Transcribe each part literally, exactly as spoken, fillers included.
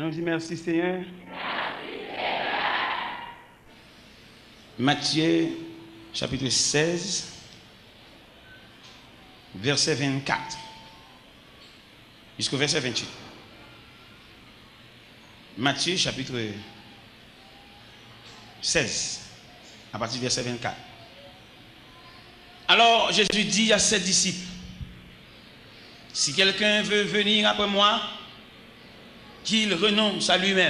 On dit merci Seigneur. Matthieu, chapitre seize, verset vingt-quatre, jusqu'au verset vingt-huit. Matthieu, chapitre seize, à partir du verset vingt-quatre. Alors Jésus dit à ses disciples, si quelqu'un veut venir après moi, qu'il renonce à lui-même,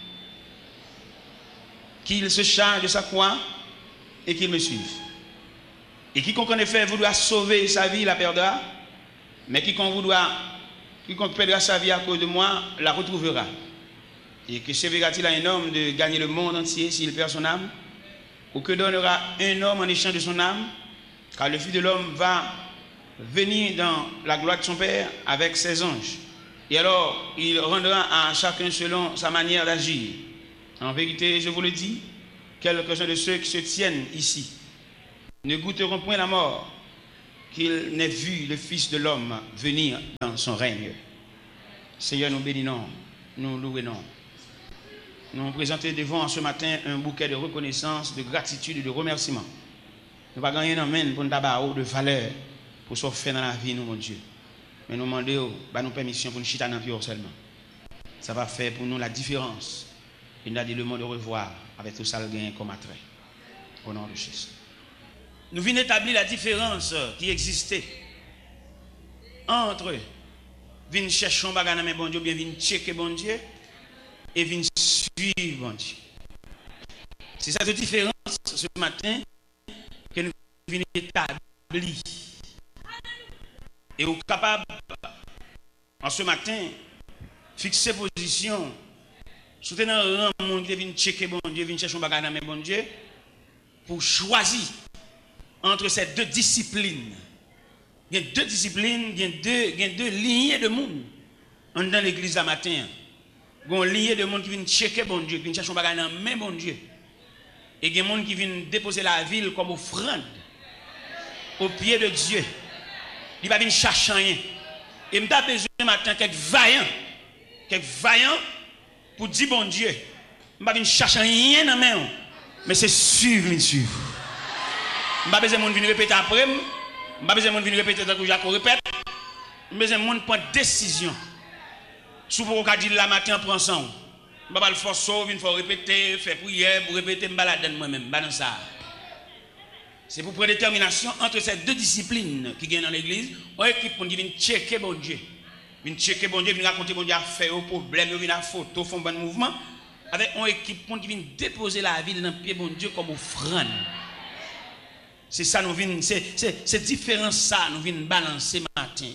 qu'il se charge de sa croix et qu'il me suive. Et quiconque en effet voudra sauver sa vie la perdra, mais quiconque voudra, quiconque perdra sa vie à cause de moi la retrouvera. Et que servira-t-il à un homme de gagner le monde entier s'il perd son âme? Ou que donnera un homme en échange de son âme? Car le Fils de l'homme va venir dans la gloire de son Père avec ses anges. Et alors, il rendra à chacun selon sa manière d'agir. En vérité, je vous le dis, quelques-uns de ceux qui se tiennent ici ne goûteront point la mort, qu'ils n'aient vu le Fils de l'homme venir dans son règne. Seigneur, nous bénissons, nous louons. Nous nous présentons devant ce matin un bouquet de reconnaissance, de gratitude et de remerciement. Nous ne pas gagner un main pour nous avoir de valeur pour ce faire dans la vie, nous, mon Dieu. Mais nous demandons bah, nous permission pour nous chiter dans le seulement. Ça va faire pour nous la différence. Et nous avons le mot de revoir avec tout ça le gain comme attrait. Au nom de Jésus. Nous venons établir la différence qui existait entre venir chercher un bagage dans bon Dieu, bien venir checker bon Dieu et venir suivre bon Dieu. C'est cette différence ce matin que nous venons établir. Et vous êtes capable, en ce matin, fixer position, soutenir un monde qui vient checker bon Dieu, vient chercher un bagage dans bon Dieu, pour choisir entre ces deux disciplines. Il y a deux disciplines, il y a deux, il y a deux lignées de monde dans l'église ce matin. Il y a une lignée de monde qui vient checker bon Dieu, qui vient chercher un bagage dans bon Dieu. Et il y a des gens qui viennent déposer la ville comme offrande au pied de Dieu. Il va venir chercher rien. Et je n'ai besoin maintenant quelques vaillants, quelques vaillants pour dire bon Dieu. Je ne vais venir chercher rien dans la main, mais c'est suivre, il suivre. Je n'ai pas besoin de venir répéter après, je n'ai pas besoin de venir répéter tant que Jacques répète. Je n'ai besoin de prendre décision. Si vous avez dit la matin, prends ça. Je ne vais pas le forcer, il faut répéter, faire prière, pour répéter, je me balade moi-même, dans ça. C'est pour prendre détermination entre ces deux disciplines qui viennent dans l'église. On équipe qui vient checker bon Dieu. Vient checker bon Dieu, vient raconter bon Dieu, faire au problème, vient la photo, font bon mouvement. Avec une équipe qui vient déposer la ville dans le pied bon Dieu comme offrande. C'est ça nous vient, c'est différent ça nous vient balancer matin.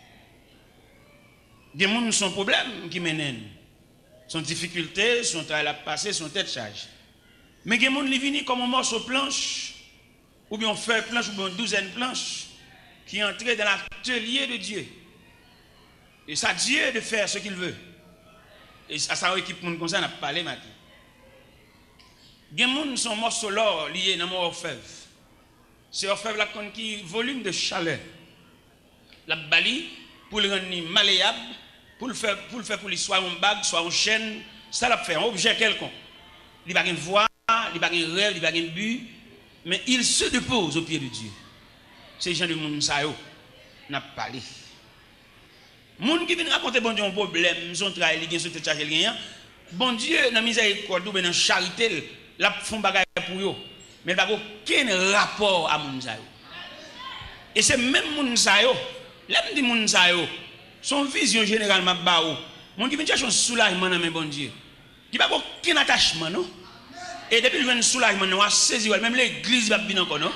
Des gens sont problèmes qui mènent. Son difficulté, son travail à passer, son tête charge. Mais des gens qui viennent comme un morceau planche. Ou bien on fait planche, ou bien une douzaine de planches qui entrent dans l'atelier de Dieu. Et c'est à Dieu de faire ce qu'il veut. Et à sa équipe comme ça, on a parlé maintenant. Il y a des gens qui sont morceaux l'or liés dans mon orfèvre. C'est orfèvre qui a un volume de chaleur. La bali, pour le rendre malléable, pour le faire pour le faire pour lui soit une bague, soit une chaîne, ça l'a fait un objet quelconque. Il n'y a pas de voix, il n'y a pas de rêve, il n'y a pas de but. Mais il se dépose au pied de Dieu. Ces gens de monde ça yo n'a pas parlé. Monde qui vient raconter bon Dieu un problème, son travail, il gagne son tête chargé gagnant. Bon Dieu dans miséricorde ou dans charité, la font bagaille pour yo. Mais il n'y a aucun rapport à monde ça yo. Et c'est même monde ça yo, l'aime dit monde ça yo, son vision généralement ba ou. Monde qui vient chercher un soulagement dans bon Dieu. Il n'y a aucun attachement non. Et depuis le soulagement, nous avons saisi, même l'église va bien encore, non?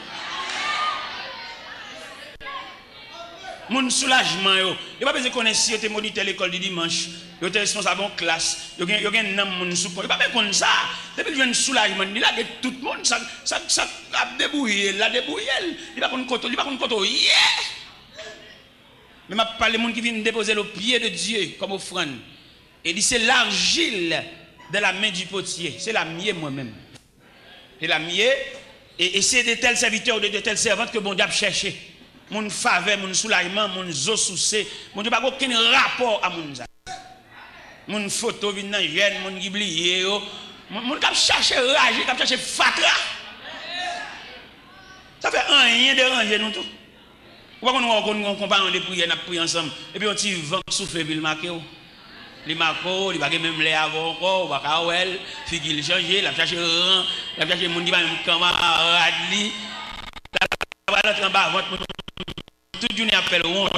Mon soulagement, il n'y a pas besoin de connaître si tu es moniteur l'école du dimanche, tu es responsable de classe, il y a un nom, il n'y a pas besoin de ça. Depuis le soulagement, il y a tout le monde, ça a débouillé, il a débouillé, il n'y a pas de côté, il n'y a pas de côté, yeah! Mais je parle des gens qui viennent déposer le pied de Dieu comme offrande. Et dit c'est l'argile de la main du potier. C'est la mienne moi-même. C'est la mienne. Et, et c'est de tels serviteurs ou de, de telles servantes que bon Dieu a cherché. Mon faveur, mon soulagement, mon zo soucé. Mon Dieu n'a aucun rapport à mon. Mon photo vient dans jeune, mon qui oublié yo. Mon cap chercher rage, cap chercher fatra. Ça fait rien déranger nous tout. Pourquoi nous on compagnon de prière, n'a prier ensemble et puis on petit vent souffle ville marqué. Les marco, les baguettes même les avant encore, va kawel, figil changer, la chercher rang, la chercher mon qui va même camarade li. La va en bas, toute journée appelle honte.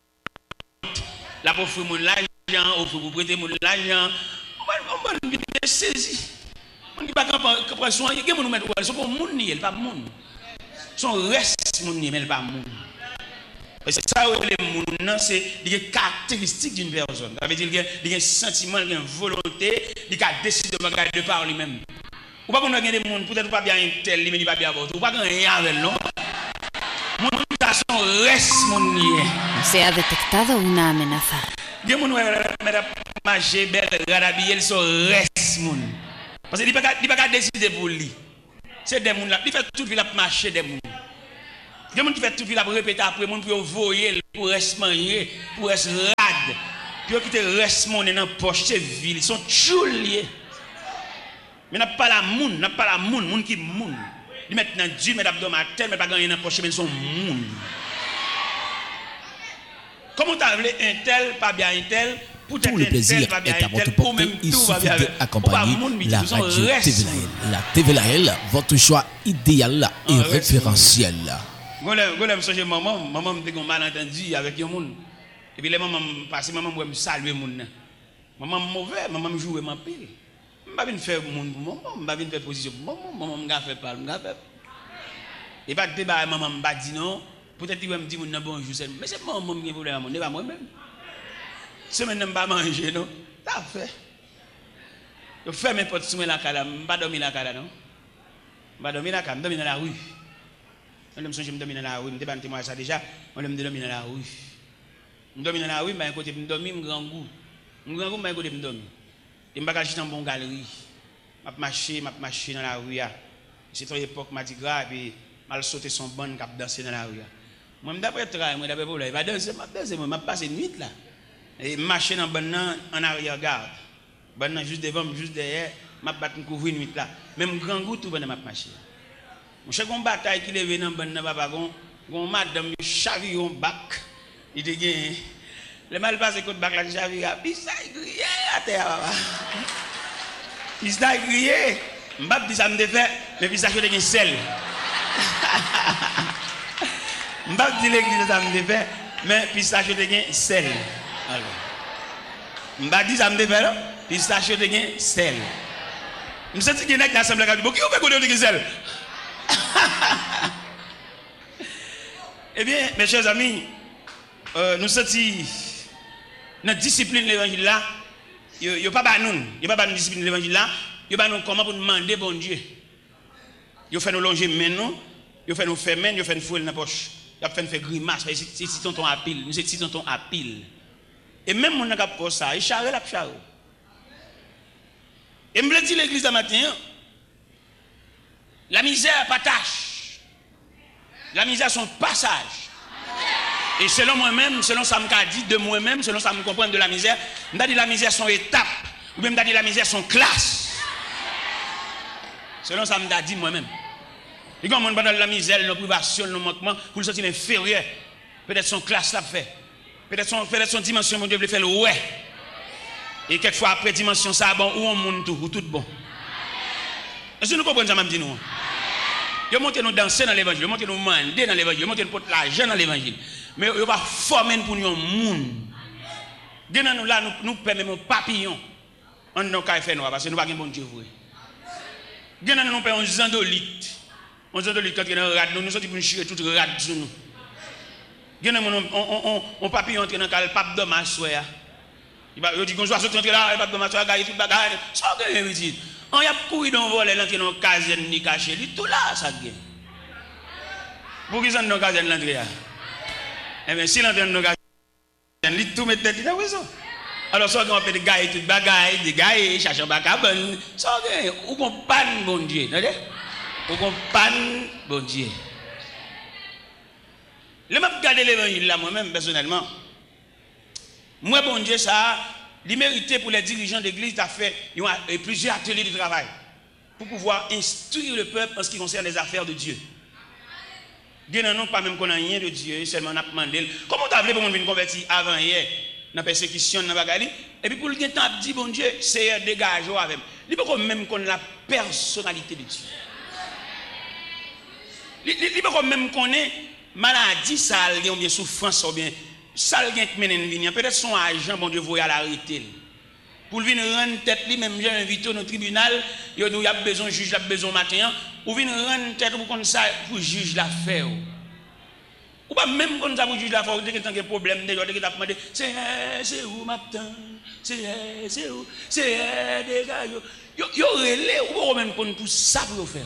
La pour offrir mon l'argent, offrir pour prêter mon l'argent. On va bien saisir. On dit pas qu'on prend soin, il y a qui nous mettre c'est pour moun ni, elle pas moun. Son reste moun ni, mais elle pas moun. C'est ça où les moun c'est des caractéristiques d'une personne. Ça veut dire qu'il y a un sentiment, il y a une volonté, il a décidé de regarder de par lui-même. Ou pas qu'on a des moun, peut-être pas bien tel, mais il pas bien votre. Ou pas qu'on a rien avec non. Moun ça son reste moun ni. Se ha detectado una amenaza. Des moun mais marcher belle, garabiller son reste moun. Parce qu'il ne peut pas décider pour lui. C'est des moun là, il fait tout la marcher des moun. Des moun qui fait tout la répéter après moun pour voyer pour rester manger, pour rester rad. Puis qui te reste mon dans poche c'est ville, ils sont chouliers. Mais n'a pas la moun, n'a pas la moun, moun qui moun. Ils mettent dans Dieu met abdomatel mais pas gagner dans poche mais ils sont moun. Comment tu as voulu un tel pas bien un tel? Tout le plaisir est à votre portée. Il suffit d'accompagner la radio T V L A L. La T V L A L, votre choix idéal et référentiel. Je me souviens maman, maman me dit qu'on malentendu avec un monde. Et puis les mamans passent, maman me saluer monde. Maman mauvais, maman me joue ma pile. Je ne vais pas faire monde pour maman, je ne vais pas faire position pour maman, maman me fait pas, me fait. Et pas de débat maman me dit non. Peut-être qu'il va me dire bonjour, mais c'est maman qui voulait mon, pas moi-même. Si je ne pas manger, non? T'as fait. Je fais mes potes sous la cala, je ne vais pas dormir la cala, non? Je ne vais pas dormir la cala, je vais dormir dans la rue. Je me suis dit, je dormir dans la rue, je me suis dit, ça déjà, je me dormir dans la rue. Je dormir dans la rue, mais côté, je dormir, je grand goût. Je grand goût, mais côté, je dormir. Je ne vais pas dans une bonne galerie. Je marche, je marche dans la rue. C'est une époque, je dit grave, et je sauté son bon cap danser dans la rue. Moi, d'après le travail, moi, d'après le problème, je vais danser, je vais danser, je vais passer une nuit là. Et marcher dans le en arrière-garde. Bon, juste devant, juste derrière, je vais me couvrir une nuit là. Même grand goût, tout le monde m'a marché. Je sais qu'on bataille qui lève dans le bon papa, on madame chavire un bac. Il dit que le mal passé contre bac là, chavire, puis ça il grillé à terre. Puis ça il grillé. Je ne dis ça me défait, mais puis ça je suis sel. Je ne dis l'église ça me défait, mais puis ça je suis sel. Je ne dis ça me défait, puis ça je suis sel. Je me sens que y a l'assemblée qui dit qui vous fait connaître le sel? Eh bien, mes chers amis, euh, nous sommes notre discipline de l'évangile là, il n'y a pas de nous, il n'y a pas de discipline de l'évangile là, il n'y a pas de comment pour demander bon Dieu. Il fait nous longer maintenant, il fait nous faire main, il fait nous fouler dans la poche, il fait nous faire grimace, c'est si tonton à pile, nous c'est si tonton à pile. Et même mon n'a pas ça, il charre la charre. Et me dit l'église ce matin, la misère partage. La misère son passage. Et selon moi-même, selon ça me dit de moi-même, selon ça me comprend de la misère, je dis la misère son étape, ou même je dis la misère son classe. Selon ça me dit moi-même. Et quand on parle de la misère, nos privations, nos manquements, pour le sentir inférieur, peut-être son classe l'a fait. Peut-être son, peut-être son dimension, mon Dieu, veut faire le ouais. Et quelquefois après dimension, ça bon, ou on monte tout, ou tout bon. Est-ce que nous comprenons ça, même dit nous? Ils montent nous danser dans l'évangile, ils montent nous mander dans l'évangile, ils montent nous porter l'argent dans l'évangile. Mais ils ne vont pas former pour nous un monde. Nous là, nous, nous permettons un papillon. On ne peut pas faire parce que nous n'avons pas de bon Dieu. Nous nous payons un zandolite. Un zandolite quand il y a un rad, nous sommes pour chier tout le rad sur nous. Nous avons un papillon qui est dans le pape de ma soeur. Il dit qu'on soit sorti là, le pape de ma soeur, il y a tout le bagage. Ça, c'est ce on y a couru dans le volet, l'entrée dans la caserne, ni caché, tout là, ça gagne. Pour qu'ils sont dans la caserne, l'entrée. Eh bien, si l'entrée dans la caserne, tout met tête dans la maison. Alors, soit on fait des gars, tout bagaille, des gars, cherchent un bagage, ça gagne. Ou qu'on panne, bon Dieu, ou qu'on panne, bon Dieu. Je vais regarder l'évangile là, moi-même, personnellement. Moi, bon Dieu, ça, Il méritait pour les dirigeants d'église de faire plusieurs ateliers de travail pour pouvoir instruire le peuple en ce qui concerne les affaires de Dieu. Dieu n'a pas même qu'on a rien de Dieu, seulement on a demandé. Comment tu as voulu pour nous convertir avant hier, dans la persécution, dans la bagarre, et puis pour le temps, tu dit, bon Dieu, c'est dégage avec. Il faut même qu'on ait la personnalité de Dieu. Il faut même qu'on ait maladie, ça ou bien souffrance, ou bien ça qui mène une vie. Peut-être son agent, bon Dieu, vous y l'arrêter. Pour venir rendre tête, même j'ai invité au tribunal, il y a besoin de juge, il y a besoin de matin, ou venir rendre tête pour qu'on ça pour juge l'affaire. Ou pas même quand ça pour juge l'affaire, dès que tu as un problème, dès que tu as demandé, c'est c'est où matin, c'est c'est où, c'est des gars, yo yo relé ou même qu'on tout ça pour faire.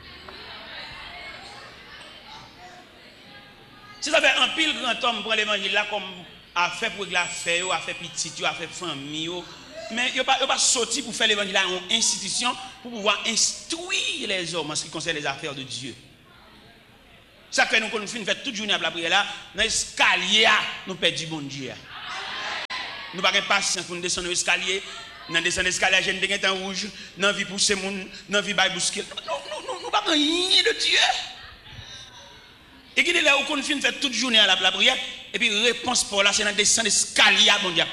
Si ça fait un pile grand homme pour l'évangile là comme a fait pour la faire, a fait petit, a fait famille, mais il n'y a pas sorti pour faire l'évangile là en institution pour pouvoir instruire les hommes en ce qui concerne les affaires de Dieu. Ça fait nous qu'on fait toute journée à la prière là, dans l'escalier nous perdons bon Dieu. Nous n'avons pas de patience pour nous descendre l'escalier, nous descendre l'escalier, j'ai des temps rouge, nous vie pousser moun, nous vie bailler bousquer. Nous nous nous pas rien de Dieu. Et qui est là où on fait toute journée à la prière et puis réponse pour là c'est dans descendre l'escalier bon Dieu.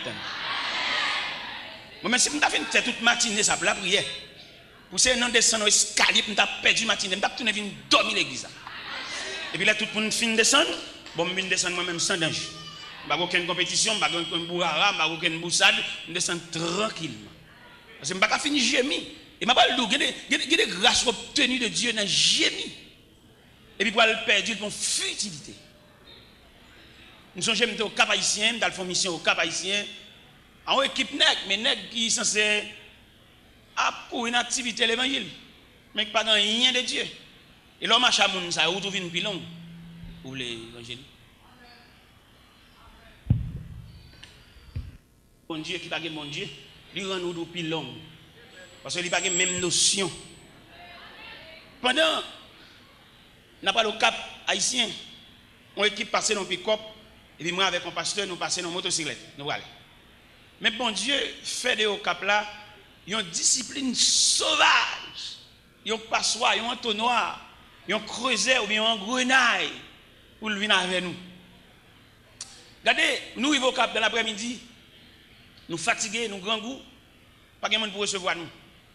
Moi même si on a fait toute matinée ça pour la prière. Pour c'est dans descendre l'escalier pour t'a perdu matinée, on t'a tourner venir dormir l'église. Et puis là tout le monde fin descendre, bon me descendre moi même sans danger. Pas aucune compétition, pas aucun bourrara, pas aucune boussade, on descend tranquillement. Parce que je ne peux pas finir gémir. Et je ne peux pas le dire, il y a des grâces obtenues de Dieu dans gémir. Et puis pour le perdre, pour futilité. Nous sommes jamais au Cap Haïtien, dans la mission au Cap Haïtien, en équipe nègre, mais nègre qui sont censés pour une activité de l'évangile, mais qui pas dans rien de Dieu. Et l'homme a chamoun ça, où trouve une pilon pour l'évangile. Bon Dieu qui pas bon Dieu, lui rend nous plus long. Parce qu'il n'a pas la même notion. Pendant, n'a pas le Cap Haïtien, on équipe passer dans le pick-up, et puis moi avec un pasteur, nous passons dans la motocyclette. Nous voilà. Mais bon Dieu fait de au Cap là, il y a une discipline sauvage. Il y a un passoire, il y a un entonnoir, il y a un creuset ou bien un grenaille pour venir avec nous. Regardez, nous arrivons au Cap dans l'après-midi. Nous fatigués, nous grand goût, pas de monde pour recevoir nous.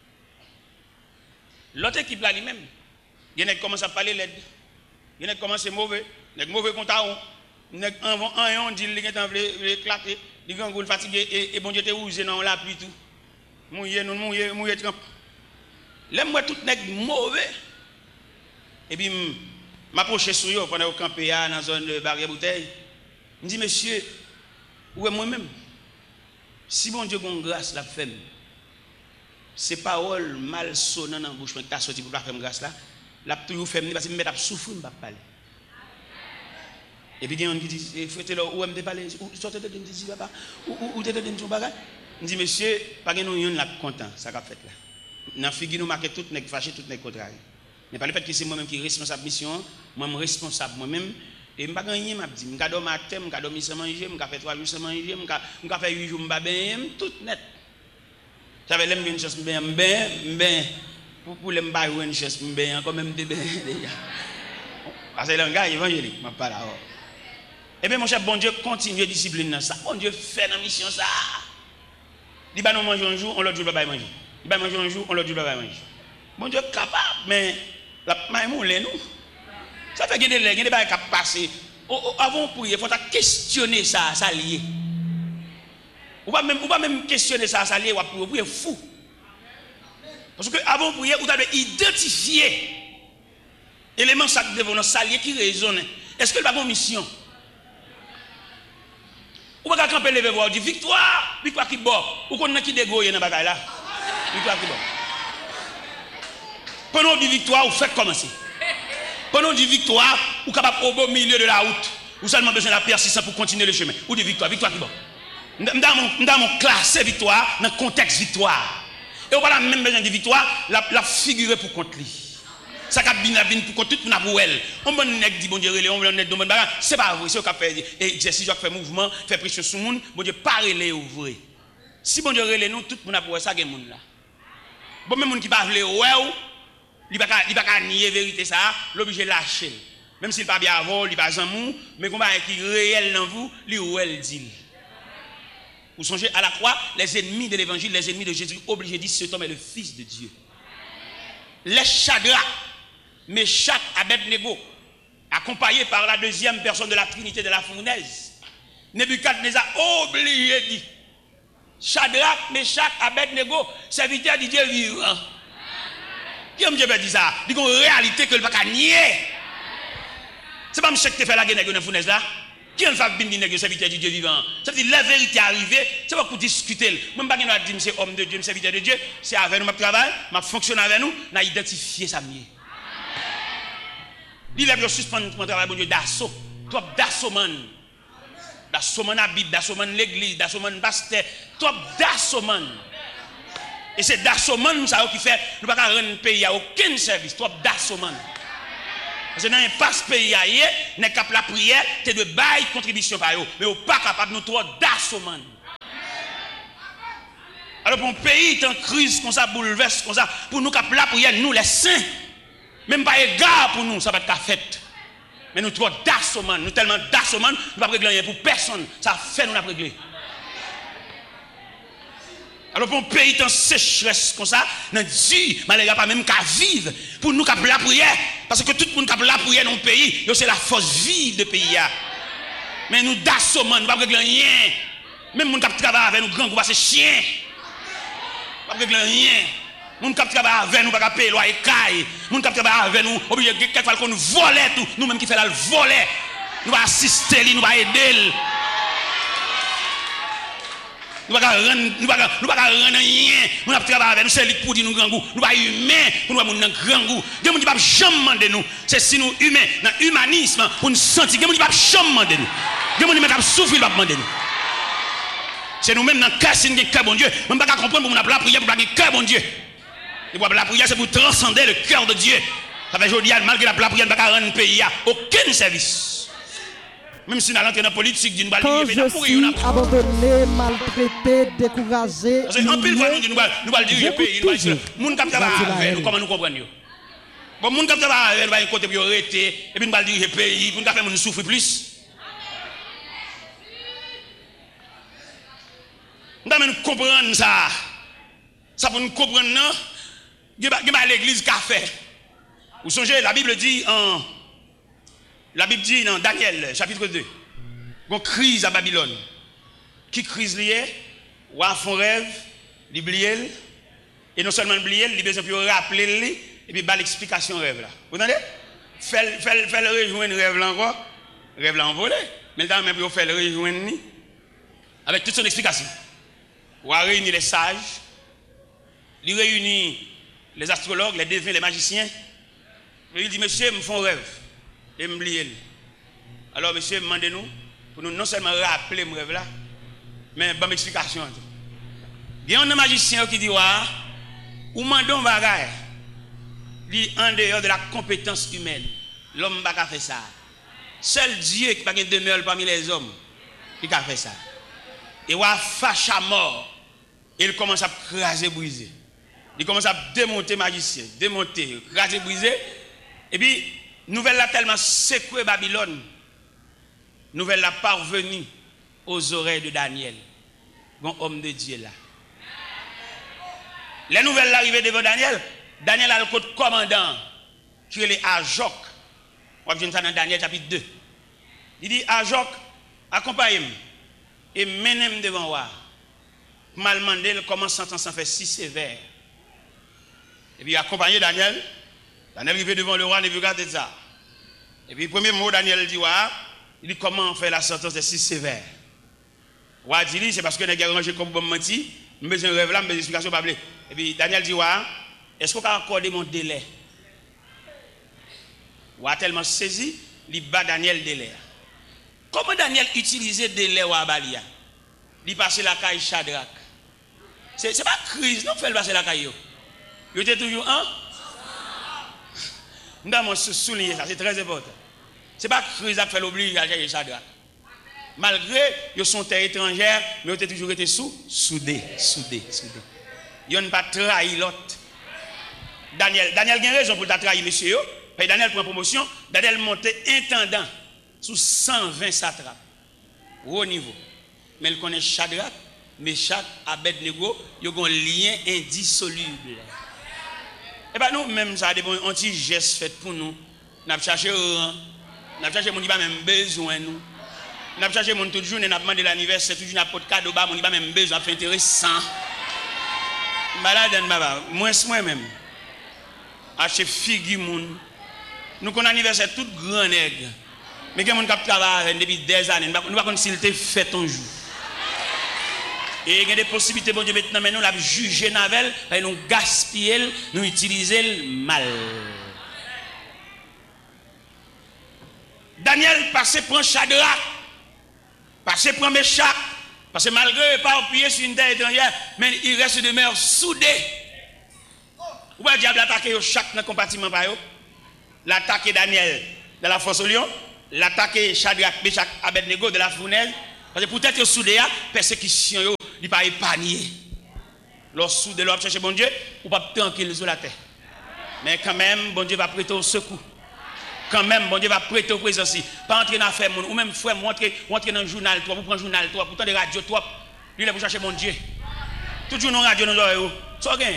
L'autre équipe là lui-même, il y a qui commence à parler l'aide, il y a qui commence à mauvais, il y a mauvais compte à on, il y a un on dit qu'il est éclaté, il grand goût fatigué et bon Dieu te rouge dans la pluie tout. Mouillé nous mouillé mouillé trempe. Là moi tout nèg mauvais. Et puis m'approcher sur eux pendant au camper dans la zone de barrière bouteille. Je dis monsieur, où est moi-même? Si bon Dieu a grâce la femme, ces paroles malsonnantes dans la bouche, quand tu as sorti pour la faire grâce là, la toujours femme parce que je vais souffrir, je ne vais pas parler. Et puis il y a un qui dit, frère, où est-ce que tu parles? Où sortez de me papa? Où tu es de me bagage? Je dis, monsieur, pas que nous sommes contents, ça qu'a fait là. Dans la figure, nous marquons tout, nous fâchés, tout, nous contraire. Mais pas le fait que c'est moi-même qui est responsable de la mission, moi-même responsable moi-même. Et je ne sais pas rien, je dis, je dormir à terre, je dormir sans manger, je fais trois jours sans manger, je fais huit jours, je bien, tout net. J'avais l'aime une chance, je bien, bien, pour pour l'aime pas une chance, je bien, quand même, je bien, déjà. Parce que le gars évangélique, je ne parle pas. Eh bien, mon cher, bon Dieu, continue à discipliner dans ça. Bon Dieu, fait dans la mission ça. Il va nous manger un jour, on l'autre jour, il va manger. Il va manger un jour, on l'autre jour, il va manger. Bon Dieu, capable, mais la maïmoule, nous. Ça fait qu'il y a des gens qui passent. Avant pour il faut questionner ça, ça lié. Ou pas même, ou pas même questionner ça, ça lié, ou pour vous fou. Parce que avant pour vous avez identifié éléments ça devant nos saliers qui résonnent. Est-ce que le pas une mission? Ou pas camper lever voir dit victoire, victoire qui bon. Ou qu'on a qui dégoyer dans bagaille là. Victoire qui bon. Pendant du victoire, vous faites commencer. Pendant du victoire, vous êtes capable au milieu de la route. Vous avez seulement besoin de la persistance pour continuer le chemin. Ou de victoire, victoire qui bon. Nous avons classé victoire dans le contexte victoire. Et on n'a même besoin de victoire, la, la figurer pour contre lui. Ça a bien bien pour contre tout le monde. On va dire bon Dieu, on va dire bon bagarre, c'est pas vrai, c'est au cap faire et si je fais mouvement, faire pression sur le monde, bon Dieu pas relé ouvrir. Si bon Dieu relève nous, tout le monde a pour ça, il y a là. Bon, même les gens qui ne parlent pas, il ne peut pas nier la vérité, ça, l'obligé de lâcher. Même s'il ne peut pas bien avoir, il ne peut pas amour, mais comment qui est réel dans vous, lui ou elle dit. Vous songez à la croix, les ennemis de l'évangile, les ennemis de Jésus, obligés de dire cet homme est le Fils de Dieu. Les Shadrach, Meshach, Abednego, accompagnés par la deuxième personne de la Trinité de la fournaise, Nebuchadnezzar obligé de dire Shadrach, Meshach, Abednego, serviteurs de Dieu vivant. Qui aime Dieu dire ça? Il y a une réalité que le pas nier. C'est pas monsieur qui te fait la guerre dans la fournaise là. Qui en fait bien dire serviteur de Dieu vivant? Ça veut dire la vérité arrivée, c'est pas pour discuter. Même pas dire que c'est homme de Dieu, serviteur de Dieu, c'est avec nous, je travaille, je fonctionne avec nous, on a identifié ça mieux. Il a suspendu mon travail, bon Dieu, d'assaut. Trop d'assaut, man. D'assaut, man, la Bible, d'assaut, man, l'église, d'assaut, man, pasteur. Trop d'assaut, man. Et c'est d'assaut, man, ça qui fait, nous ne pouvons pas rendre un pays à aucun service. Trop d'assaut, man. Parce que dans un passe pays, nous sommes la prière, c'est de bailler contribution par eux. Mais nous ne sommes pas capables de nous trop d'assaut, man. Alors pour un pays est en crise, comme ça, bouleverse, comme ça, pour nous capables la prière, nous les saints, même pas égard pour nous, ça va être fait. Mais nous trop d'assaut, man. Nous tellement d'assaut, man, nous ne pouvons pas régler rien pour personne. Ça fait nous la régler. Alors pour un pays en sécheresse comme ça, nous dit, malgré pas même qu'à vivre, pour nous capables la prière, parce que tout le monde capable la prière dans le pays, c'est la force vive du pays. Mais nous d'assaut, man, nous ne pouvons pas régler rien. Même nous qui travaillent avec nous, grands groupes, c'est chien. Nous ne pouvons pas régler rien. Nous qui travaillent avec nous, nous ne pouvons pas payer loi et caille. Nous qui travaillent avec nous, obligé quelquefois qu'on nous vole tout, nous-mêmes qui faisons le voler. Nous allons assister, nous allons aider. Nous ne pouvons pas rendre rien. Nous travaillons avec nous, c'est lui pour dire nous grand goût. Nous ne sommes pas humains pour nous avoir un grand goût. Dieu ne dit pas jamais demander nous. C'est si nous humains, dans l'humanisme, pour nous sentir. Dieu ne dit pas jamais demander nous. Dieu ne dit pas souffrir, pas demander nous. C'est nous-mêmes dans le cœur, c'est nous cœur bon Dieu. Même pas comprendre pour nous la prière, pour nous cœur bon Dieu. Et pour la prière, c'est pour transcender le cœur de Dieu. Ça fait aujourd'hui, malgré la prière, nous ne pouvons pas rendre le pays aucun service. Même si nous allons entrer dans la politique, nous quand je suis abandonné, maltraité, découragé, parce que en pile fois nous nous allons dire pays, nous allons dire moun qui travaille nous comment nous comprendre. Bon moun qui travaille avec nous va côté pour arrêter et puis nous allons dire pays pour nous faire nous souffrir plus. Nous devons comprendre ça. Ça pour nous comprendre non. Il y a l'église qui a fait. Vous songez la Bible dit en La Bible dit dans Daniel, chapitre deux, une crise à Babylone. Qui crise liée? Ou à fond rêve, l'oublier, et non seulement l'oublier, il a besoin de rappeler, et puis il l'explication rêve là. Vous entendez? Fait le rejoindre rêve là encore, rêve là envolé, mais dans même il fait le rejoindre avec toute son explication. Ou à réunir les sages, il réunit les astrologues, les devins, les magiciens, et il dit, monsieur, me font rêve. Et m'oublier. Alors, monsieur, demandez-nous, pour nous non seulement rappeler mon rêve là, mais bonne explication. Il y a un magicien qui dit, ou mandons bagaille, dit en dehors de la compétence humaine, l'homme n'a pas fait ça. Seul Dieu qui n'a pas demeure parmi les hommes, qui a fait ça. Et wa fâche à mort, il commence à craser, briser. Il commence à démonter magicien, démonter, craser, briser. Et puis, nouvelle là tellement secoué Babylone. Nouvelle là parvenue aux oreilles de Daniel. Bon homme de Dieu là. Les nouvelles là arrivées devant Daniel. Daniel a le code commandant qui est Ajok. On vient ça dans Daniel chapitre deux. Il dit Ajok, accompagnez-moi et menez-moi devant moi. Mal mandé comment sentence en fait si sévère. Et puis accompagné Daniel. Daniel arrivé devant le roi Nebuchadnezzar. Et puis le premier mot Daniel dit ouais, il dit comment faire la sentence de si sévère. Roi dit c'est parce que les gars rangé comme bon menti, mais besoin rêve là, mais explication pas blé. Et puis Daniel dit ouais, est-ce qu'on peut accorder mon délai? Roi tellement saisi, il bat Daniel délai. Comment Daniel utilisait délai ou abalia? Il passait la caille Shadrach. C'est c'est pas crise, non, fait passer la caille. Il était toujours un. Nous devons souligner ça, c'est très important. Ce n'est pas crise qui fait l'obligation à chercher Shadrach. Malgré qu'ils sont terre étrangère, mais ils ont toujours été sous, soudés, soudés, soudés. Ils n'ont pas trahi l'autre. Daniel, Daniel a raison pour trahir monsieur. Puis Daniel prend promotion, Daniel monte intendant sous cent vingt satrapes. Haut niveau. Mais il connaît Shadrach, Meshach, Abednego, ils ont un lien indissoluble. Et bien nous, même ça, des bons anti-gestes faits pour nous. Nous avons cherché rang, nous avons cherché mon qui n'a même besoin nous. Nous avons cherché mon toute journée, nous avons demandé l'anniversaire, toute journée, nous avons pas de cadeau, mon qui n'a même besoin, c'est intéressant. Malade, moi, moi même. Acheter figu moun. Nous connaissons l'anniversaire tout grand nègre. Mais quelqu'un qui travaille depuis des années, nous ne pouvons pas s'il te fait un jour. Et il y a des possibilités, bon Dieu, maintenant, mais nous l'avons jugé Navel, et nous gaspillé, nous utilisé mal. Daniel passé prend Shadrach, passé prend Meshach, parce que malgré pas appuyé sur une terre étrangère, mais il reste de mer soudé. Ou pas le diable attaquer chaque compartiment par eux. L'attaquer Daniel de la fosse au lion, l'attaquer Shadrach, Meshach, Abednego de la fournaise. Parce que peut-être que soudé la persécution, il pas épargné. Lorsque soudé l'homme chercher bon Dieu, ou pas tranquille sur la terre. Mais quand même, bon Dieu va prêter au secours. Quand même, bon Dieu va prêter au présence. Pas entrer dans l'affaire, ou même frère, entrer dans le journal, toi, vous prenez le journal, toi, pourtant des radios, toi, lui, il est pour chercher bon Dieu. Toujours dans la radio, dans l'oreille, ça gagne.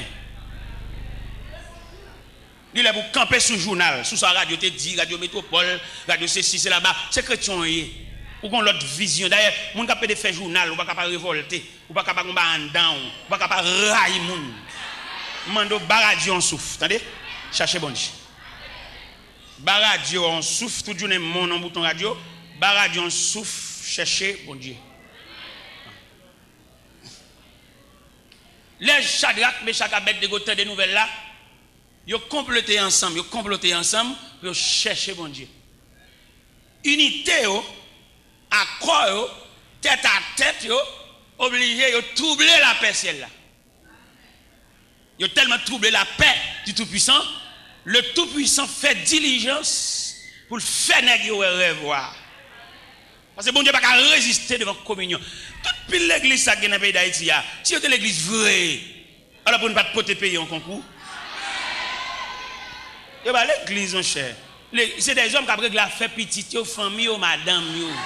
Lui, il est pour camper sur le journal, sur sa radio, te dit, radio métropole, radio C six, c'est là-bas, c'est chrétien. Ou qu'on l'autre vision. D'ailleurs, mon capable de faire journal, ou pas capable de révolter, ou pas capable de en down, ou pas capable de railler moun. Mando baradio en souffle, attendez? Cherchez bon Dieu. Baradio en souffle, tout journée mon en bouton radio, baradio en souffle, cherchez bon Dieu. Les Shadrach, Meshach, Abednego, des nouvelles là, ils ont comploté ensemble, ils ont comploté ensemble pour chercher bon Dieu. Unité, accord, tête à tête, obligé de troubler la paix celle-là. Ils ont tellement troublé la paix du Tout-Puissant, le Tout-Puissant fait diligence pour le faire négocier revoir. Parce que bon Dieu n'a pas résister devant la communion. Toute l'église qui est dans le pays d'Haïti, si c'était l'église vraie, alors pour ne pas porter payer en concours. L'église, mon cher, c'est des hommes qui ont la fait petite, aux familles, aux madame.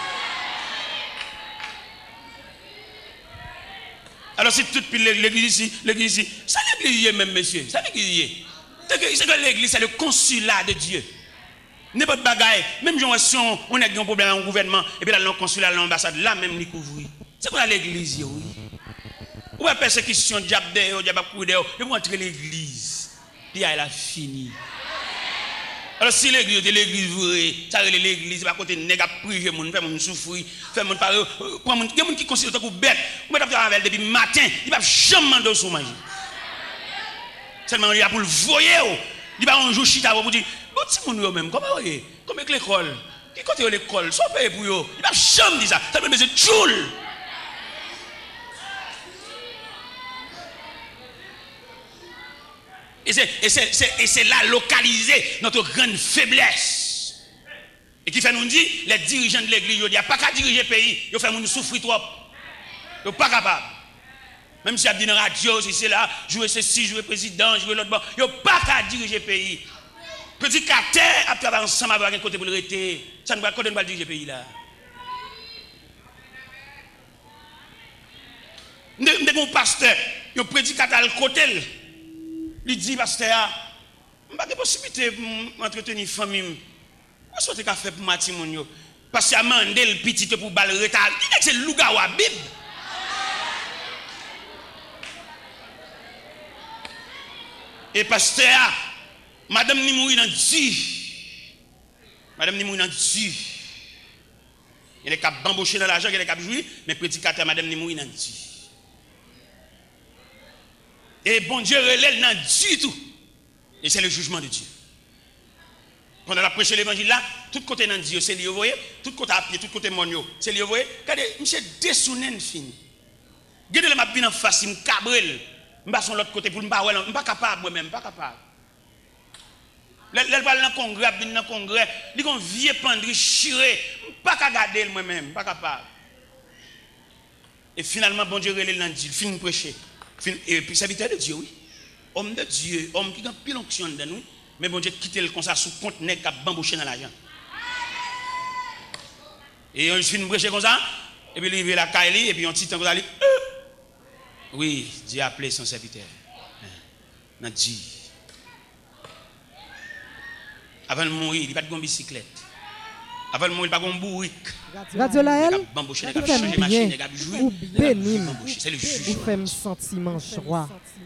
Alors si toute l'église ici, l'église ici, c'est l'église même, monsieur, c'est l'église. C'est que l'église, c'est le consulat de Dieu. N'importe bagaille, même si on a un problème dans le gouvernement, et puis là, le consulat, l'ambassade, là même, il couvre. C'est quoi l'église, oui? Ou la persécution, diable de, diable de, et vous entrez l'église, puis elle a fini. Alors si l'église est l'église vraie, ça c'est l'église, pas côté nèg a prier moun, faire moun souffrir, faire moun parler, prend moun, il y a moun qui considère comme bête. Ou mettre avec depuis matin, il va jamais manger sous manger. Seulement il a pour le voyer, il va un jour chita pour dire, bon si moun yo même, comment voyez, comme avec l'école, qui côté l'école, soit payé pour yo, il va jamais dire ça, ça veut dire joule. Et c'est là localisé notre grande faiblesse. Et qui fait nous dire, les dirigeants de l'église, ils disent, pas qu'à diriger le pays, ils font nous souffrir trop. Ils ne sont pas capables. Même si ils disent dans la radio, si c'est là, jouer ceci, jouer président, jouer l'autre bord, ils ne sont pas qu'à diriger le pays. Petit carter, à travailler ensemble avec un côté pour le rester. Ça ne va pas diriger le pays là. Nous avons un pasteur, il prédicateur à côté. Il dit, pasteur, je n'ai pas de possibilité d'entretenir une famille. Je souhaite qu'à faire pour Mati Mounio. Parce que a mandé le petit pour balle retard. Il dit que c'est Lougawa Bib. Et pasteur, madame Nimouи n'a dit. Madame Nimoui n'a dit. Il est capable d'embaucher dans l'argent, il est capable de jouer, mais prédicateur, madame Nimoui n'a dit. Et bon Dieu relève n'a du tout. Et c'est le jugement de Dieu. Pendant la prêche l'évangile là, tout côté dans Dieu, c'est lui, vous voyez, tout côté à pied, tout côté monio, c'est lui, vous voyez. Regardez, monsieur dessounen fini. Regardez le m'a bien en face, il me cabrel. Je vais sur l'autre côté pour me pas, je ne suis pas capable moi-même, pas capable. L'elle parle dans le congrès, dans le congrès, il dit qu'on vieux pendri chiré, pas qu'à garder moi-même, pas capable. Et finalement, bon Dieu, il a dit, il finit de prêcher. Et puis, serviteur de Dieu, oui. Homme de Dieu, homme qui a pile onction de nous, mais bon Dieu, quitte le comme ça sous compte nègre qui a bambouché dans l'argent. Et on finit de prêcher comme ça, et puis il arrive la caille, et puis on tient comme ça, oui, Dieu a appelé son serviteur. N'a dit. Avant de mourir, il n'y a pas de bicyclette. Avant de mourir, il n'y a pas de bourrique. Radio Laël, il t'aimes bien, ou bénim, c'est le juge. ou fait me sentiment joie.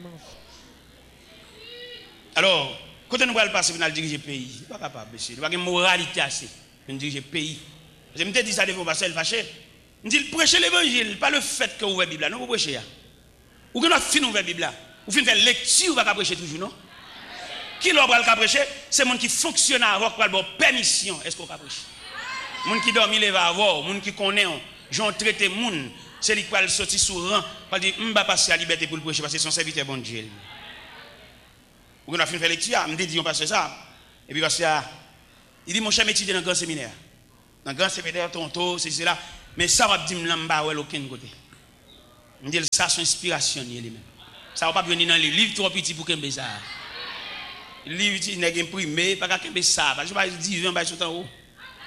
Alors, quand nous allons passer pour diriger le pays, il n'est pas capable, monsieur. Il n'y a pas de moralité assez pour diriger le pays. Je me dis ça devant passer le fâché. Je dis, prêchez l'évangile, pas le fait que vous ouvrez la Bible. Non, vous prêchez. Ou que nous finissons ouvrir la Bible. Vous finissez faire lecture, vous ne pouvez pas prêcher toujours, non? Qui l'a prêcher? C'est le monde qui fonctionne avant pour avoir permission. Est-ce qu'on peut prêcher? Les gens qui dorment, ils vont avoir. Les gens qui connaissent, ils ont traité les gens. C'est lui qui va sortir sur le rang. Il va dire, je ne vais pas passer à la liberté pour le prêcher parce que c'est son serviteur bon Dieu. Vous avez fait une lecture, je me dis, on passe ça. Et puis, parce que, il dit, mon cher étudier dans le grand séminaire. Dans le grand séminaire, tonto, c'est cela. Mais ça va dire, je ne vais pas aucun côté. Je dis, ça, c'est une inspiration. Ça ne va pas venir dans les livres trop petits pour qu'il y ait ça. Les livres, il n'y a pas imprimé, pas qu'il y ait ça. Je ne vais pas dire, je vais pas en haut.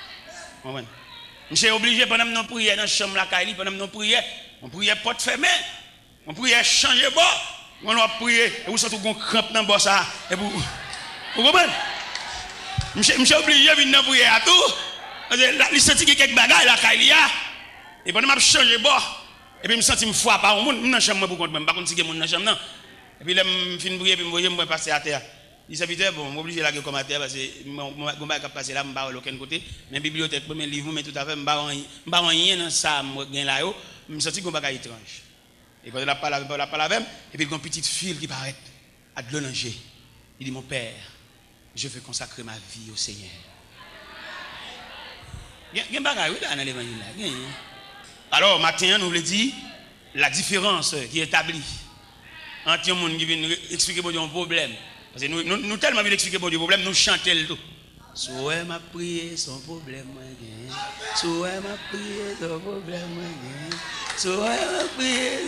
Je suis obligé, pendant que nous prions dans la chambre, pendant que nous prions, on prie porte fermée, on prie changer bord. On va prier, et vous sentez qu'on crampe dans le boss. Et vous, vous comprenez? Je suis obligé de venir prier à tout. Je sens qu'il y a quelques bagages là, et pendant que je change de bord, et puis je me sens que je me fous par un monde, je suis dans la chambre pour compte, je ne sais pas si je suis dans la chambre. Et puis je finis de prier, et puis je me passer à terre. Il s'habite, bon, je suis obligé de la comme à terre parce que je ne peux pas passer là, je ne vais pas de aucun côté. Mais la bibliothèque, mes livres, mais tout à fait, je ne vais pas rien dans ça, je là, je me sens que je suis étrange. Et quand il a parlé avec et puis il y a une petite fille qui paraît à de l'onanger. Il dit, mon père, je veux consacrer ma vie au Seigneur. Il y a un bagage dans l'évangile. Alors, matin, nous voulons dire la différence qui est établie entre les gens qui viennent expliquer pour un problème. Parce que nous, nous, nous tellement bien expliquer pour un problème, nous chantons le tout. Souhait m'a prié son problème. Souhait m'a prié son problème. Souhait m'a prié.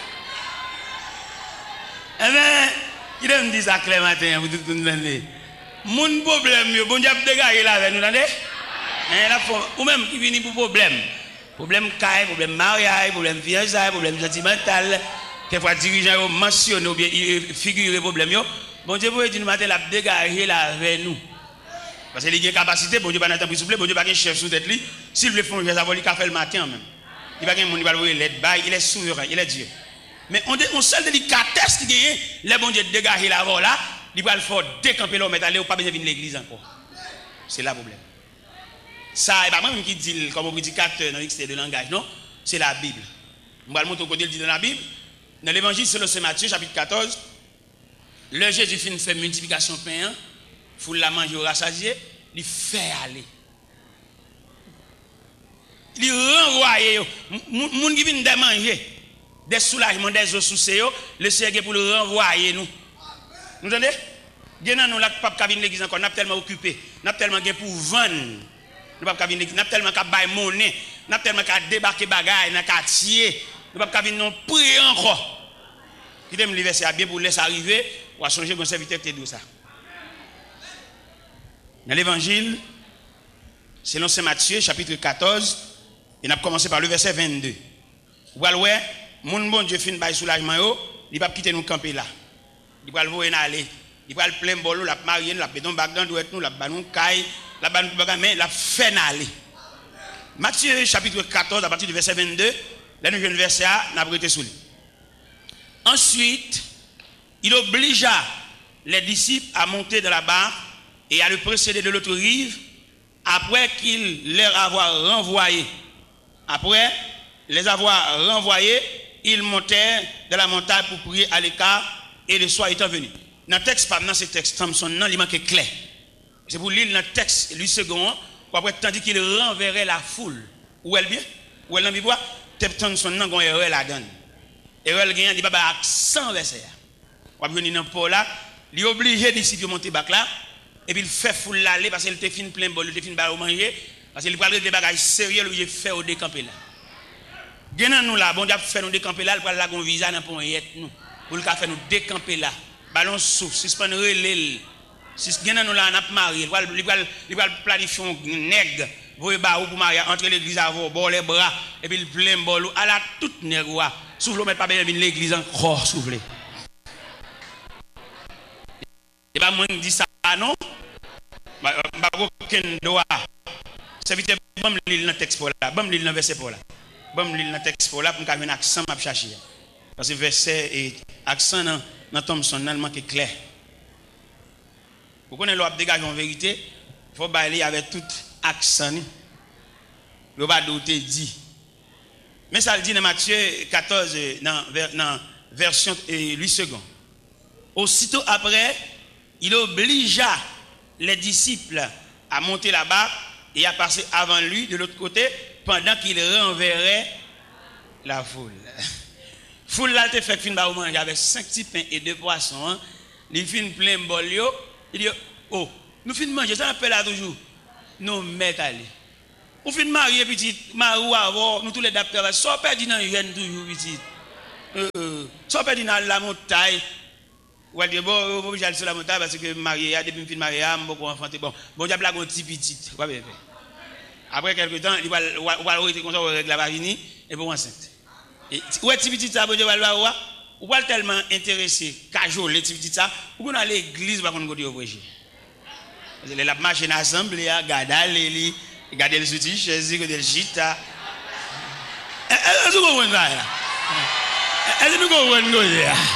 Eh bien, il me dit ça clair matin, vous tout le monde. Mon problème, bon Dieu a dégagé là avec nous, entendez? Ou même qui vient pour problème. Problème caille, problème mariage, problème fiançailles, problème sentimental. Quelquefois, dirigeant mentionne ou bien figure problème. Bon Dieu, vous dire nous matin, la dégager là avec nous. Parce qu'il y a une capacité, bon Dieu, pas n'attendre souffler, bon Dieu, pas un chef sous tête lui. S'il veut faire un geste, il va faire le matin même. Il va gagner mon il il est souverain, il est Dieu. Mais on a une seule délicatesse qui gagne, les bon Dieu dégager la voie là, il va le faire décamper l'homme et aller ou pas bien venir l'église encore. C'est là le problème. Ça, et pas moi qui dit comme prédicateur dans l'extérieur de langage, non, c'est la Bible. On va le montrer côté dit dans la Bible. Dans l'évangile selon Saint Matthieu, chapitre quatorze, le Jésus fait une fait multiplication de pain, foule la manger au rassasié, il fait aller. Il renvoie, les gens qui viennent de manger, des soulagements, des eaux sous ses, le Seigneur pour le renvoyer nous. Nous entendez? Nous n'avons pas de l'église encore, nous sommes tellement occupés, nous sommes tellement pour vendre, nous sommes tellement qu'à bailler monnaie, nous sommes tellement qu'à débarquer bagaille, nous sommes quartier, nous sommes tellement qu'à prier encore. Qui aime l'université bien pour laisser arriver, ou à changer mon serviteur qui est ça. Dans l'évangile, selon Saint Matthieu, chapitre quatorze, il a commencé par le verset vingt-deux. Vous voyez, mon bon Dieu fin bail soulagement, il va quitter nous camper là. Il va le voir aller. Il va le plein bolo, la marier, la pédon bagdan doit nous, la banon caille, la banon mais la fait aller. Matthieu chapitre quatorze à partir du verset vingt-deux, là nous le verset A, n'a prêté sous lui. Ensuite, il obligea les disciples à monter dans la barque et à le précéder de l'autre rive après qu'il leur avoir renvoyé. Après les avoir renvoyés, ils montèrent dans la montagne pour prier à l'écart et le soir étant venu. Dans le texte, pas dans ce texte, Samson, non, il manque clair. C'est pour lire dans le texte, lui second, après, tandis qu'il renverrait la foule. Où elle bien? Où elle n'a pas vu? Samson, non, il la donne. Et elle gagne, il n'y a pas accent verset. On va venir dans le port là, il est obligé d'ici de monter bac là, et puis il fait foule l'aller parce qu'il te fin plein bol, il te fin bal au manger, parce qu'il parle des bagages sérieux, il fait au décamper là. Genan nous là, bon Dieu fait nous décamper là, pour la gon visa dans pont yet nous. Pour le faire nous décamper là. Ballon souffle, suspend relève. Si genan nous là, on a marié, il va il va il va planifier un nègre. Voyez ba ou pour marier entre l'église avant, bon les bras et puis le plein bol à la toute nègre. Souffle mettre pas bien l'église encore souffler. Et pas moi dit ça non. Ba ba aucun droit. Serviteur bam lire dans texte pour là, bam lire dans verset pour là. Bam lire dans texte pour là pour qu'on ait un accent m'a chercher. Parce que verset et accent dans dans Thomson nan manque clair. Vous connaissez l'op dégage en vérité, faut bailler avec tout accent ni. Le pas douter dit. Mais ça le dit dans Matthieu quatorze dans dans version huit secondes. Aussitôt après, il obligea les disciples à monter là-bas et à passer avant lui de l'autre côté pendant qu'il renverrait la foule. Foule là te fait fin ba manger avec cinq petits pains et deux poissons. Hein. Il fin plein bol yo, il dit oh, nous fin manger ça appelle là toujours. Nous mettre aller. On fin marier petit marou avant, nous tous les dates travail, so perdu dans jeune toujours petit. Euh so perdu dans la montagne. Ouais de bon, on va aller sur la montagne parce que marié a depuis fin marié a beaucoup enfanté bon. Bon diable la gon petit petit. Après quelque temps, il va va rester comme ça règle la fini et pour enceinte. Et ouais petit petit ça bon dieu va voir ou pas tellement intéressé cajole les petit ça ou qu'on à l'église va qu'on go dire prêcher. Parce que la machine assemblée a garder les garder les outils chez que des chita. Est-ce que vous comprenez ça? Est-ce que nous comprenons ça?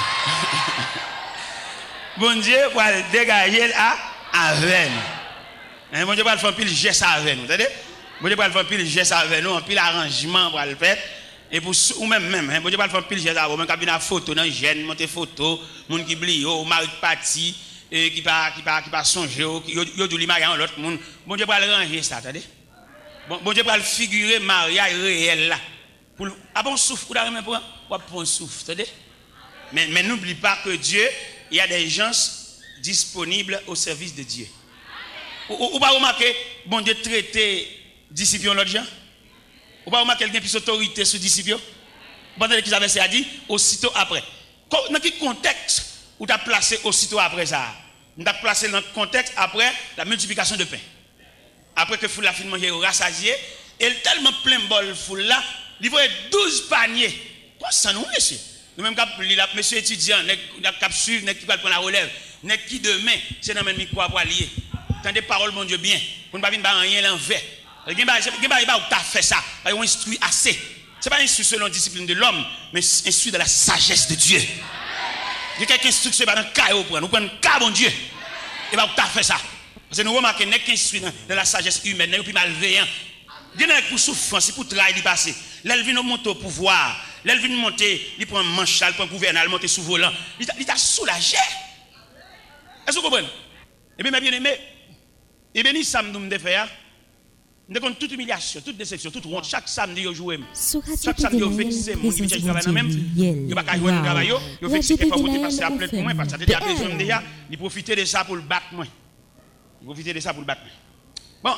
Bon Dieu va dégager à avec nous. Bon Dieu va faire pile geste avec nous, entendez? Bon Dieu va faire pile geste avec nous, un pile arrangement pour le faire et pour ou même même bon Dieu va faire pile geste avec même quand vient photo dans gêne monter photo, monde qui blie au mari parti et qui pas qui pas qui pas songer yo yo du mariage en l'autre monde. Bon Dieu va le ranger ça, attendez? Bon bon Dieu va le figurer mariage réel là. Pour ah bon souffle ou d'ailleurs pour pour un souffle, attendez? Mais mais n'oublie pas que Dieu il y a des gens disponibles au service de Dieu. Ou pas remarquer, bon Dieu traiter disciples l'autre gens? Ou pas remarquer quelqu'un plus autorité sur disciples? Vous entendez qu'ils avaient ça dit aussitôt après. Dans quel contexte où tu as placé aussitôt après ça? Tu as placé dans le contexte après la multiplication de pain. Après que foule la fin manger rassasié, et tellement plein bol foule là, il voyait douze paniers. Quoi ça nous monsieur? Nous-mêmes, monsieur étudiant, nous avons suivre, nous avons prendre la relève, nous qui demain, c'est dans le micro pour allier. Tendez parole, mon Dieu, bien. Pour ne pas venir rien l'envers. Il n'y a pas fait ça. Il y a instruit assez. Ce n'est pas instruit selon la discipline de l'homme, mais instruit de la sagesse de Dieu. Il y a quelques instructions dans le cas où nous prenons le cas, mon Dieu. Il va pas fait ça. Parce que nous remarquons qu'il y a instruit dans la sagesse humaine, il y a malveillant. Il y a pour souffrance, pour travail, il passe. L'elle vient monter au pouvoir. L'elle vient monter, il prend un manche, il prend un gouvernement, il monte sous volant. Il t'a soulagé. Est-ce que vous comprenez? Eh bien, mes bien-aimés, et bien, samedi, nous devons faire. Nous avons toute humiliation, toute déception, toute honte. Chaque samedi, nous jouons. Chaque samedi, nous vexons. Nous disons que nous travaillons même. Nous ne pouvons pas jouer le travail. Nous vexons qu'il faut passer après pour moi. Parce que déjà, besoin déjà, nous profiter de ça pour le battre. Nous profiter de ça pour le battre. Bon.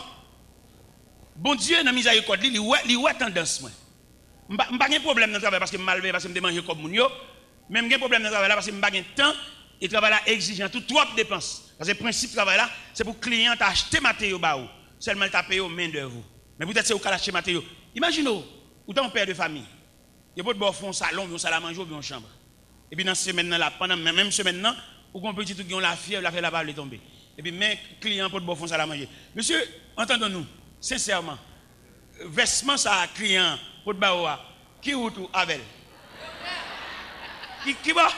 Bon Dieu, dans la miséricorde, il y a tendance. Je n'ai pas de problème dans le travail parce que je suis parce que je mange comme mon yo. Même pas de problème dans le travail parce que je n'ai pas de temps et le travail là exigeant tout trop de dépenses. Parce que le principe du travail là, c'est pour que le client acheter matériaux baou. Seulement il paye aux mains de vous. Mais peut-être c'est au cas d'acheter matériaux. Imaginez, vous êtes un père de famille. Il y a pas de bon salon, un salle à manger ou une chambre. Et puis dans cette semaine là, pendant même semaine là, ou qu'on petit tout qui ont la fièvre, la fièvre là-bas, elle est tombée. Et puis mes clients pour de bon salle à manger. Monsieur, entendons-nous, sincèrement, vêtement ça client pour de baoua, qui ou tout avec Qui qui va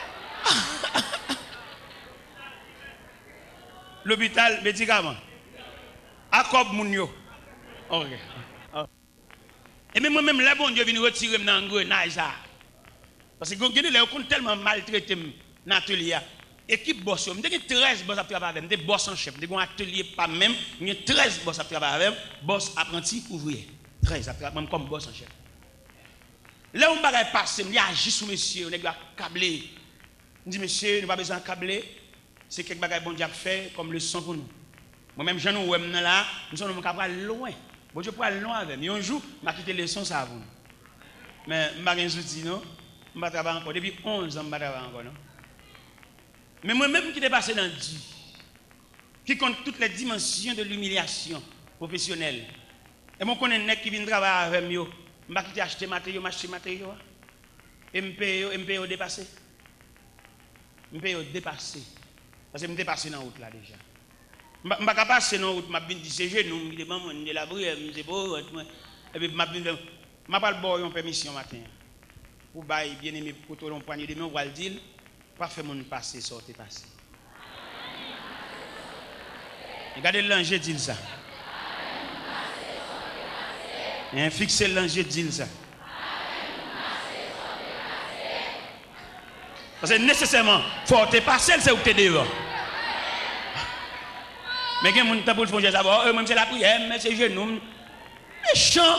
l'hôpital médicament. Accob moun yo. OK. Et même moi même là bon Dieu vient retirer dans engrenage ça. Parce que gagné les compte tellement maltraité dans atelier. Équipe boss, on a treize boss à travailler avec, des boss en chef, des atelier pas même, il y a treize boss à travailler avec, boss apprenti ouvrier. treize à travailler même comme boss en chef. Là on va passer, il agit sur monsieur, on a câblé. On dit monsieur, nous pas besoin de câbler. C'est quelque chose bon Dieu a fait comme leçon pour nous. Moi-même, je nous là, nous sommes loin. Bon Dieu pour aller loin avec nous. Un jour, m'a quitté leçon ça avant. Mais je n'ai pas de outils, non? Je ne travaille encore. Depuis onze ans, je ne travaille encore, non? Mais moi-même qui t'ai passé dans Dieu, qui compte toutes les dimensions de l'humiliation professionnelle. Et moi, je connais un mec qui vient travailler avec moi. Je ne vais pas acheter des matériaux, acheter des matériaux. Et je me paye au dépassé. Je me paye au dépassé. Parce que je me dépassé dans la route là déjà. Je ne vais pas passer dans la route, je me dis c'est genou, je me dis bon, je me la brûle, je me dis bon, et puis je me dis, je ne vais pas le une permission matin. Pour bailler bien aimé pour tout le poignet de main, on va le dire, pas faire mon passer, sortir, passer. Regardez l'ange dit ça. Et fixez l'ange dit ça. Parce que nécessairement, il faut te passer, c'est où tu es devant. Mais il y a des gens qui font ça, même c'est la prière, mais c'est genou. Méchant.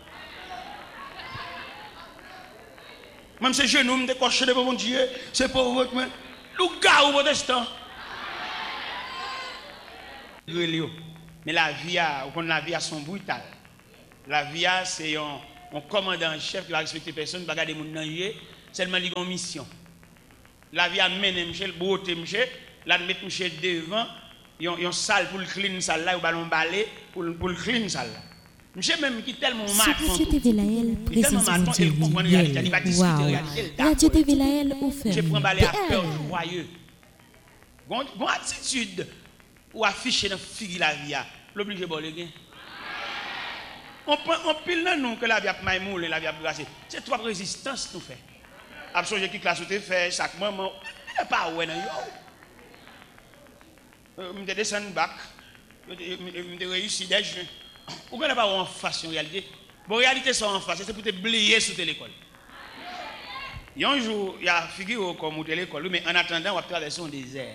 Même c'est genou, je coche de mon Dieu, c'est pour votre main. Le gars ou protestant. Mais la vie, la vie a son brutal. La vie, c'est un, un commandant en chef qui va respecter personne, qui va garder mon danger, seulement il a une mission. La vie a mené monsieur, beauté monsieur, la mettre monsieur devant, il y a une salle pour le clean salle là, ou ballon balai pour pour le clean salle là. Monsieur même qui tellement marquant. Radio T V Lael présence mondiale. Wow. Radio T V Lael offert. Monsieur prend balai à cœur joyeux. Bon attitude ou afficher dans figure la vie, l'obligé bon le gain. On on pile dans nous que la vie a maïmoule et la vie a brassé. C'est trois résistances nous fait. Absolument qui classe te fait chaque moment pas ouais non yo. Me descend bac, me réussi des jeux. Ou qu'on pas en face en réalité. Bon réalité sont en face, c'est pour te blier sur l'école. Il y a un jour, il y a figure comme au l'école, mais en attendant on va traverser un désert.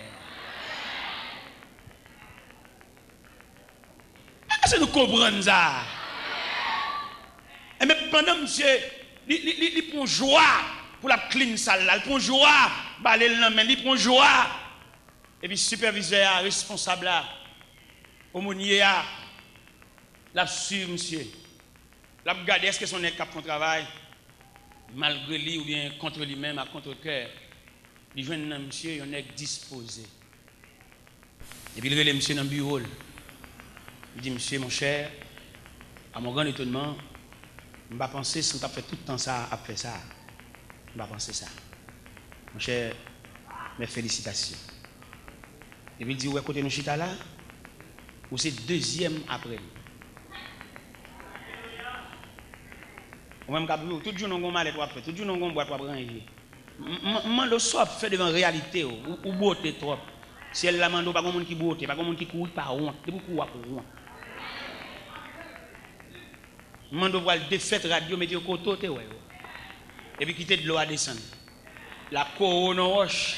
Est-ce que nous comprenons ça? Et mais pendant monsieur, il prend joie pour la clean salle là, il prend joie, balai le main, il prend joie. Et puis superviseur, responsable là, aumônier là, la suivre monsieur. La regarder est-ce que son est cap de travail malgré lui ou bien contre lui-même à contre cœur. Il joint un monsieur, il est disposé. Et puis il relève monsieur dans le bureau. Il dit monsieur mon cher, à mon grand étonnement, je ne vais pas penser si on a fait tout le temps ça après ça. Je ne vais pas penser ça. Mon cher, mes félicitations. Et puis il dit, ouais, côté nous chita là, ou c'est deuxième après. Ou même tout le jour, nous avons mal à faire, tout le jour, nous avons boîte à ranger. Mando soit fait devant la réalité, ou beauté trop. Si elle la mando, pas de monde qui beauté, pas de monde qui court par honte, de beaucoup pour honte. Mando voir le défaite radio, mettez au côté, ouais. Et puis quitter de l'eau à descendre. La couronne roche.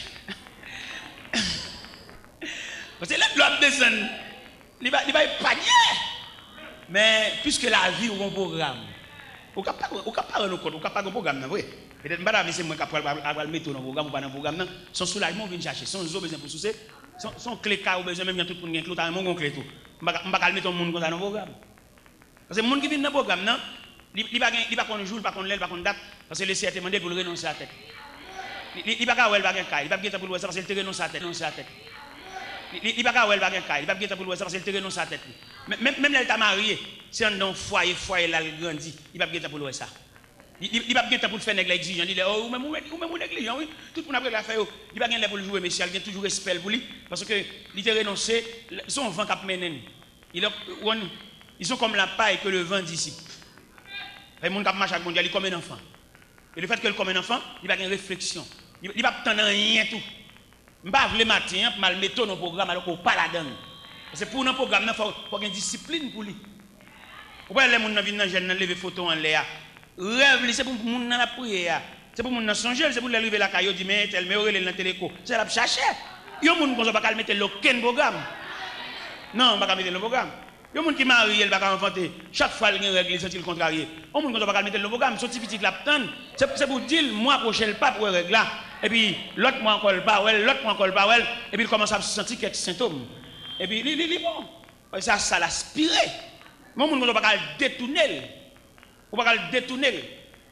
Parce que là, l'eau descend, il va épargner. Mais puisque la vie est un programme, on ne peut pas rendre compte, on ne peut pas un programme, oui. Peut-être que c'est moi qui vais mettre dans le programme ou pas dans le programme. Son soulagement vient chercher, son eau besoin pour soucier, son clé car besoin même tout pour gagner clé, t'as mon clé tout. On ne peut pas mettre un monde dans le programme. Parce que le monde qui vient dans le programme, il ne va pas qu'on jour, pas qu'on l'aile, pas qu'on date, parce que le C R T demandé pour le renoncer à la tête. Il ne va pas avoir le cas, il ne va pas pour le parce qu'il te renonce à la tête. Il ne va pas avoir le cas, il ne va pas pour le parce qu'il te renonce à la tête. Même l'état marié, si on est dans un foyer, foyer là, il grandit, il ne va pas pour le ça. Il ne va pas pour le faire nègre exigeant. Il dit, oh, ou même ou négligent, oui. Tout le monde après la faire, il va pas pour le jouer, mais il a toujours respect pour lui, parce que il a renoncé, son vent cap menen. Ils sont comme la paille que le vent dissipe. Le monde qui marche avec le mondial, il est comme un enfant. Et le fait que comme un enfant, il va avoir une réflexion. Il ne va pas attendre rien tout. Je ne vais pas le matin, pour le mettre dans le programme alors qu'on ne pas la donne. Parce que pour un programme, il faut avoir une discipline pour lui. Vous voyez, les gens qui viennent dans le lever photo en l'air. Rêve, c'est pour les gens dans la prière. C'est pour les gens songer, c'est pour les lever la caillou, dire, mais tel, mais dans la téléco. C'est la chercher. Il y a des gens qui ne vont pas mettre aucun programme. Non, on ne va pas mettre le programme. Il y a des gens qui marient, ils ne vont pas inventer. Chaque fois, ils règle, ils sont contrariés. Il y a des gens qui ne vont pas mettre le programme. Son petit petit laptan, c'est pour dire, moi, prochain le pape, ouais, règle là. Et puis, l'autre, moi, encore le pas, ouais, l'autre, moi, encore le pas, ouais. Et puis, il commence à se sentir quelques symptômes. Et puis, il est bon. Ça, ça l'aspire. Mais on ne peut pas le détourner. On ne peut pas le détourner.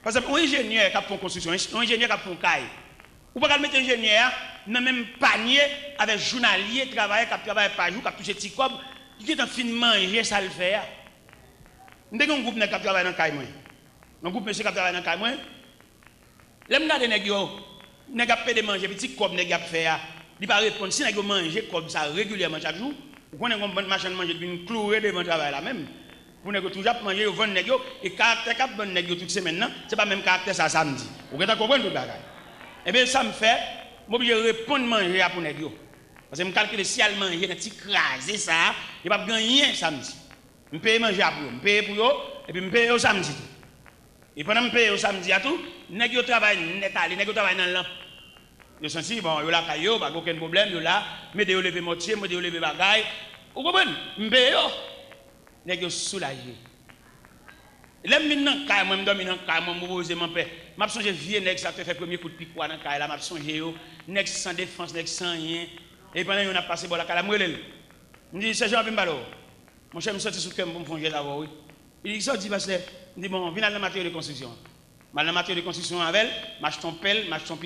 Par exemple, un ingénieur qui a fait une construction, un ingénieur qui a fait une caille. Ou pas mettre un ingénieur dans le même panier avec journalier, travailleur qui travaille par jour, qui a touché petit cob, qui est en fin de manger, ça le fait. Nous avons un groupe qui travaille dans le caille. Un groupe monsieur qui travaille dans le caille. Les gens qui ont fait manger, petit cob qui a fait. Il ne va pas répondre. Si vous mangez comme ça régulièrement chaque jour, vous avez une bonne machine de manger, vous clouez devant le travail là même. Vous n'avez toujours manger, vous vendez et le caractère que vous vendez toute semaine, ce n'est pas le même caractère ça samedi. Vous comprenez tout le bagage? Eh bien, ça me fait, je vais répondre manger pour les gens. Parce que je calcule si elle mange, elle crase ça, il ne va pas gagner samedi. Je paye manger pour eux, je paye pour eux, et puis je paye au samedi. Et pendant que je paye au samedi à tout, les gens travaillent net, les gens travaillent dans le lampe. Je sens si, bon, ils ont la caillou, pas aucun problème, ils ont là, mais ils ont levé moitié, ils ont levé bagaille. Vous comprenez? Je paye eux. Les gens sont soulagés. Là, je suis dans le cas, je suis dans le cas, je suis posé mon père. Je suis vieux, je suis fait le premier coup de pique dans le cas, je suis songé, je suis sans défense, je suis sans rien. Et pendant qu'on a passé par la cas, je me dis, c'est Jean-Pimbalo. Mon cher, je me suis sorti sous le cœur pour me faire d'abord. Il dit, ça dit, parce que, je dis, bon, viens dans la matière de construction. Dans la matière de construction avec elle, je suis ton pelle, je suis ton